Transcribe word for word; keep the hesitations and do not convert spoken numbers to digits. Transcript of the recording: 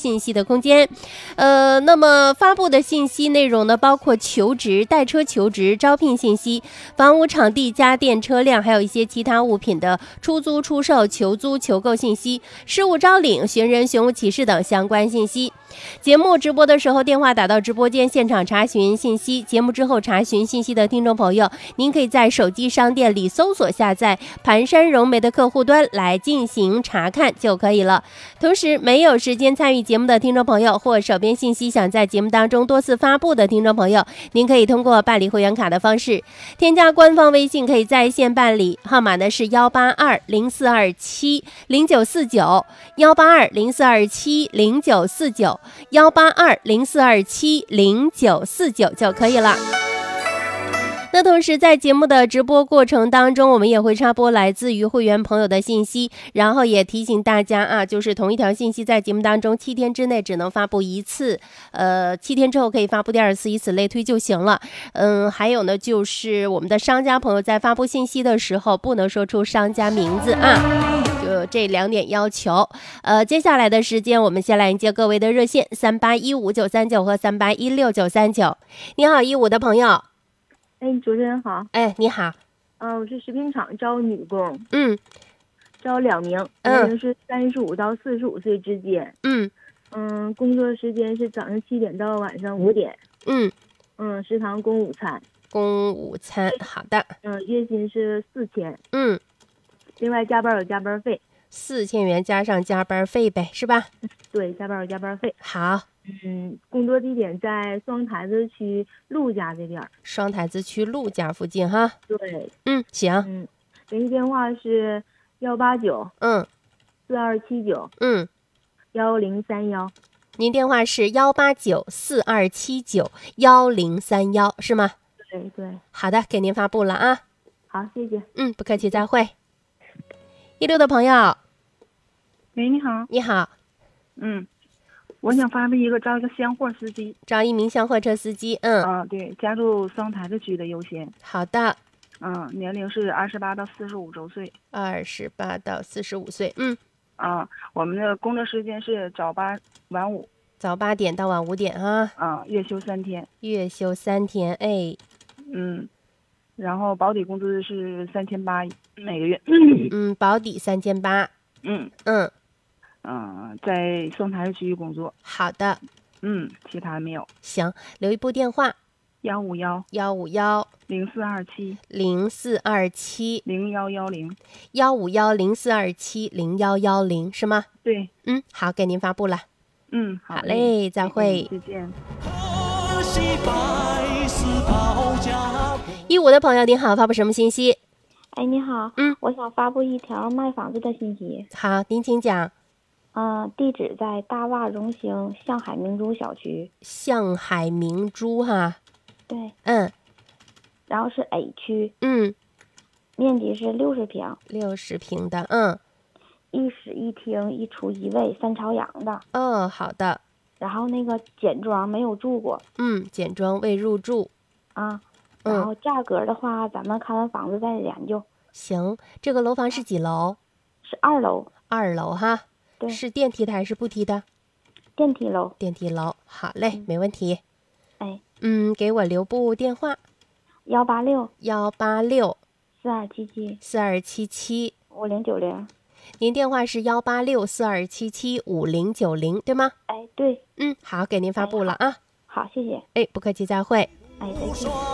信息的空间。呃，那么发布的信息内容呢，包括求职、代车求职、招聘信息、房屋场地、家电、车辆，还有一些其他物品的出租、出售、求租、求购信息、事务招领、寻人、寻物启事等相关信息。节目直播的时候，电话打到直播间现场查询信息。节目之后查询信息的听众朋友，您可以在手机商店里搜索下载盘山融媒的客户端来进行查看就可以了。同时，没有时间参与节目的听众朋友，或手边信息想在节目当中多次发布的听众朋友，您可以通过办理会员卡的方式，添加官方微信，可以在线办理，号码呢是幺八二零四二七零九四九幺八二零四二七零九四九。幺八二零四二七零九四九就可以了。那同时在节目的直播过程当中，我们也会插播来自于会员朋友的信息，然后也提醒大家啊，就是同一条信息在节目当中七天之内只能发布一次，呃，七天之后可以发布第二次，以此类推就行了。嗯，还有呢，就是我们的商家朋友在发布信息的时候，不能说出商家名字啊。就这两点要求。呃，接下来的时间，我们先来迎接各位的热线三八一五九三九和三八一六九三九。你好，一五的朋友。 哎，主持人好。 哎，你好。 啊、呃，我是食品厂招女工。 嗯。 招两名，年龄是三十五到四十五岁之间。 嗯。 嗯，工作时间是早上七点到晚上五点。 嗯。 嗯，食堂供午餐。 供午餐，好的。 嗯，月薪是四千。 嗯。 另外加班有加班费， 四千元加上加班费呗，是吧？ 对，加班有加班费。 好。 嗯，工作地点在双台子区陆家这边。 双台子区陆家附近哈。 对。 嗯，行。 嗯，联系电话是幺八九嗯四二七九嗯幺零三幺。 您电话是幺八九四二七九幺零三幺是吗？ 对对。 好的，给您发布了啊。 好，谢谢。 嗯，不客气，再会。一六的朋友， 喂，你好。 你好。 嗯，我想发布一个招一个厢货司机， 招一名厢货车司机。嗯。 啊，对，加入双台子区的优先。 好的。 嗯，年龄是二十八到四十五周岁。 二十八到四十五岁。嗯。 啊，我们的工作时间是早八晚五。 早八点到晚五点啊。 啊，月休三天。 月休三天，哎。 嗯。然后保底工资是三千八每个月。 嗯，保底三千八。 嗯嗯嗯、呃，在双台区域工作。 好的。 嗯，其他没有。 行，留一部电话。 幺五幺幺五幺零四二七零四二七零幺幺零幺五幺零四二七零幺幺零是吗？ 对。 嗯，好，给您发布了。 嗯， 好嘞，再会。 再见。 一五的朋友您好，发布什么信息？ 哎，你好。 嗯， 我想发布一条卖房子的信息。 好，您请讲。 嗯、呃，地址在大洼荣兴向海明珠小区。 向海明珠哈。 对。 嗯。 然后是 A 区。 嗯。 面积是六十平。 六十平的，嗯。 一室一厅一厨一卫三朝阳的。 哦，好的。 然后那个简装没有住过。 嗯，简装未入住。 啊。然后价格的话，嗯、咱们看完房子再研究。 行，这个楼房是几楼？ 是二楼。 二楼哈。 对。 是电梯的还是不梯的？ 电梯楼。 电梯楼，好嘞，嗯、没问题。 哎。 嗯，给我留部电话。 幺八六。 幺八六。 四二七七。 四二七七。 五零九零。 您电话是幺八六四二七七五零九零，对吗？ 哎，对。 嗯，好，给您发布了啊。 好，谢谢。 哎，不客气，再会。 哎，再见。